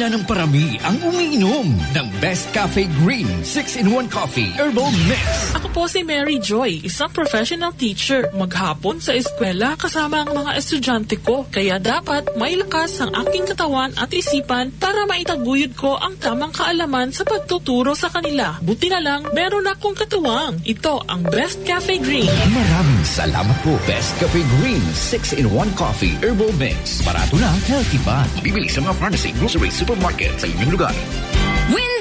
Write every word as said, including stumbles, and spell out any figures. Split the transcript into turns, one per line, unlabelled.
na ng parami ang umiinom ng Best Cafe Green six in one Coffee Herbal Mix.
Ako po si Mary Joy, isang professional teacher. Maghapon sa eskwela kasama ang mga estudyante ko. Kaya dapat may lakas ang aking katawan at isipan para maitaguyod ko ang tamang kaalaman sa pagtuturo sa kanila. Buti na lang, meron akong katuwang. Ito ang Best Cafe Green.
Maraming salamat po. Best Cafe Green six in one Coffee Herbal Mix. Barato na, healthy pa. Bibili sa mga pharmacy, grocery, supermarket sa inyong lugar.
Win